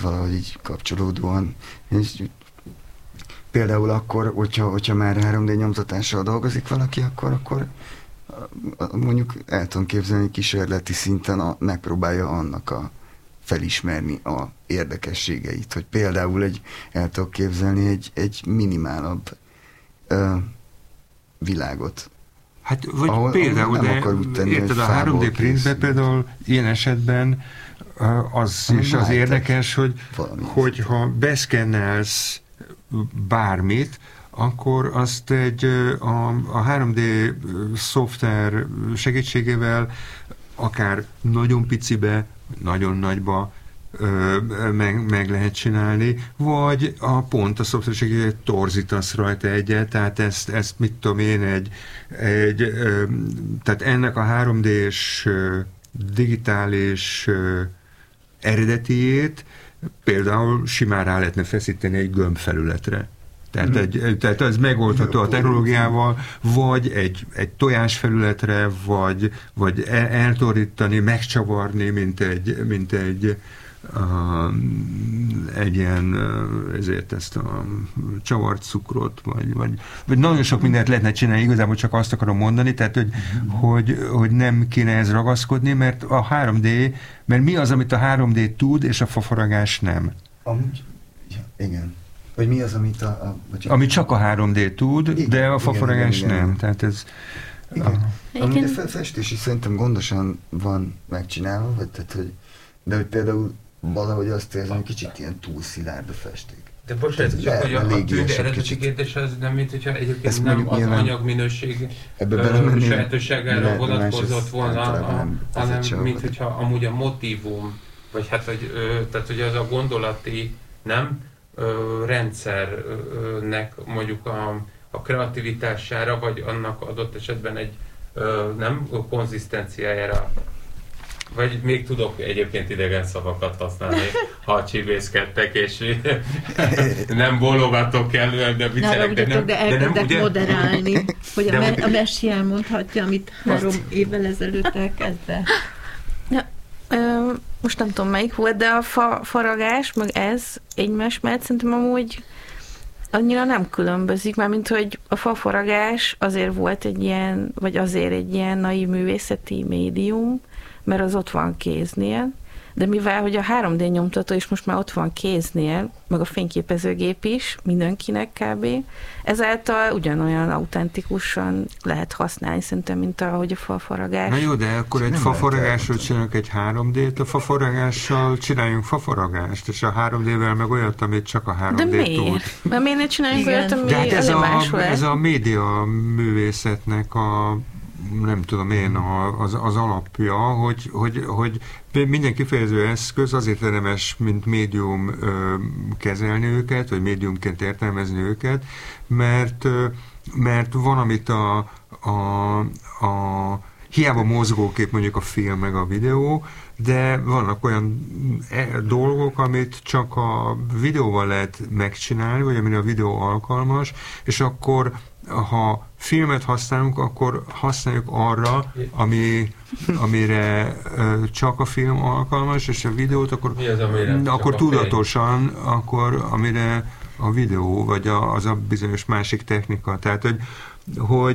valahogy így kapcsolódóan. És például akkor, hogyha már 3D nyomtatással dolgozik valaki, akkor mondjuk el tudom képzelni, kísérleti szinten megpróbálja annak felismerni a érdekességeit, hogy például el tudok képzelni egy minimálabb világot. Hát, vagy például, de érted, a 3D printben például ilyen esetben az is az érdekes, hogy ha beszkennelsz bármit, akkor azt a 3D szoftver segítségével akár nagyon picibe, nagyon nagyba meg lehet csinálni, vagy pont a szoftver segítségével torzítasz rajta egyet, tehát ezt mit tudom én, tehát ennek a 3D-s digitális eredetiét például simán rá lehetne feszíteni egy gömbfelületre. Tehát ez megoldható a technológiával, vagy egy tojásfelületre, vagy eltorítani, megcsavarni, mint egy ilyen, ezért ezt a csavart cukrot, vagy nagyon sok mindent lehetne csinálni, igazából csak azt akarom mondani, tehát, hogy nem kéne ez ragaszkodni, mert a 3D, mert mi az, amit a 3D tud, és a fafaragás nem? Igen. Vagy mi az, amit ami csak a 3D tud, igen, de a fafaragás nem. Tehát ez... Igen. Ami a festés is szerintem gondosan van megcsinálva, de hogy például valahogy azt érzem, hogy kicsit ilyen túl szilárd a festék. De bocsánat, csak hogy a tűnde eredeti kérdés az nem, mint hogyha egyébként nem az anyagminőség sajátosságára vonatkozott volna, hanem mint hogyha amúgy a motívum, vagy hát, tehát hogy az a gondolati, nem? Rendszernek mondjuk a kreativitására, vagy annak adott esetben egy nem konzisztenciájára. Vagy még tudok egyébként idegen szavakat használni, ha csibészkedtek, és nem bólogatok kellően, de viccelek, de elkezdek moderálni, hogy a Messi elmondhatja, amit 3 évvel ezelőtt elkezdett. Most nem tudom, melyik volt, de a faragás, meg ez egymás mellett szerintem amúgy annyira nem különbözik, mármint, hogy a fafaragás azért volt egy ilyen naív művészeti médium, mert az ott van kéznél, de mivel, hogy a 3D nyomtató is most már ott van kéznél, meg a fényképezőgép is, mindenkinek kb. Ezáltal ugyanolyan autentikusan lehet használni, szerintem, mint ahogy a fafaragás. Na jó, de akkor egy fafaragásról csinálunk egy 3D-t, a fafaragással csináljunk fafaragást, és a 3D-vel meg olyat, amit csak a 3D tud. De miért? Tud. Mert miért ne csináljunk olyat, ami ez a média művészetnek nem tudom én, az alapja, hogy minden kifejező eszköz azért érdemes, mint médium kezelni őket, vagy médiumként értelmezni őket, mert van, amit hiába mozgókép mondjuk a film meg a videó, de vannak olyan dolgok, amit csak a videóval lehet megcsinálni, vagy amire a videó alkalmas, és akkor ha filmet használunk, akkor használjuk arra, amire csak a film alkalmas, és a videót, akkor tudatosan, akkor amire a videó, vagy az a bizonyos másik technika. Tehát, hogy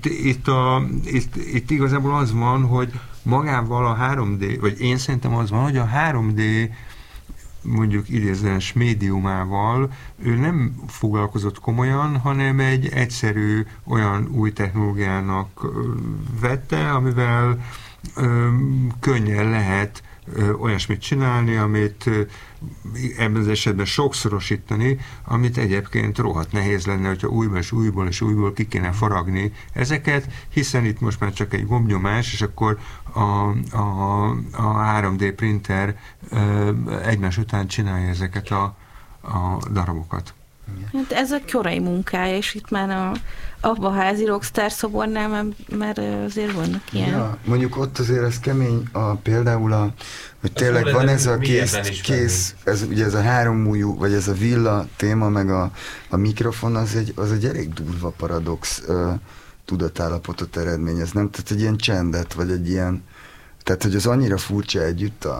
itt igazából az van, hogy magával a 3D, vagy én szerintem az van, hogy a 3D mondjuk idézőjeles médiumával ő nem foglalkozott komolyan, hanem egy egyszerű olyan új technológiának vette, amivel könnyen lehet olyasmit csinálni, amit ebben az esetben sokszorosítani, amit egyébként rohadt nehéz lenne, hogyha újból és újból ki kéne faragni ezeket, hiszen itt most már csak egy gombnyomás, és akkor a 3D printer egymás után csinálja ezeket a darabokat. Hát ez a korai munkája, és itt már a házi Rockstar szobornál már azért vannak ilyen. Ja, mondjuk ott azért ez kemény, például hogy tényleg van ez a kész, ugye ez a 3 ujjú, vagy ez a villa téma, meg a mikrofon, az egy elég durva paradox tudatállapotot eredményez, nem? Tehát egy ilyen csendet, vagy egy ilyen, tehát hogy az annyira furcsa együtt